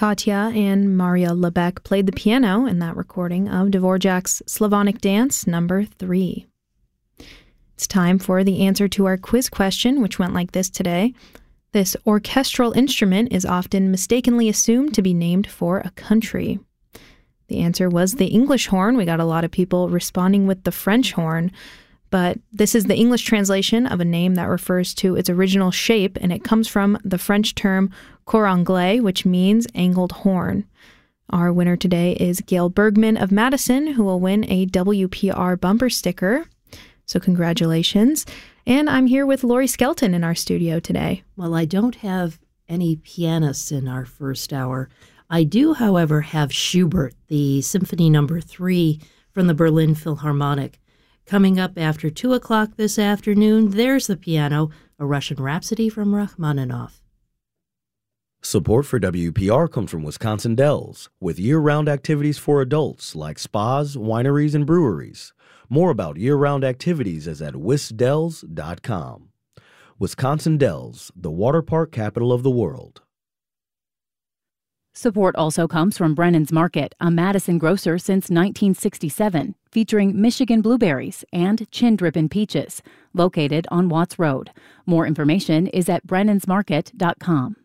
Katya and Maria Lebec played the piano in that recording of Dvorak's Slavonic Dance No. 3. It's time for the answer to our quiz question, which went like this today. This orchestral instrument is often mistakenly assumed to be named for a country. The answer was the English horn. We got a lot of people responding with the French horn, but this is the English translation of a name that refers to its original shape, and it comes from the French term cor anglais, which means angled horn. Our winner today is Gail Bergman of Madison, who will win a WPR bumper sticker. So congratulations. And I'm here with Lori Skelton in our studio today. Well, I don't have any pianists in our first hour. I do, however, have Schubert, the Symphony No. 3 from the Berlin Philharmonic. Coming up after 2 o'clock this afternoon, there's the piano, a Russian Rhapsody from Rachmaninoff. Support for WPR comes from Wisconsin Dells, with year-round activities for adults like spas, wineries, and breweries. More about year-round activities is at wisdells.com. Wisconsin Dells, the water park capital of the world. Support also comes from Brennan's Market, a Madison grocer since 1967, featuring Michigan blueberries and chin-drippin' peaches, located on Watts Road. More information is at brennansmarket.com.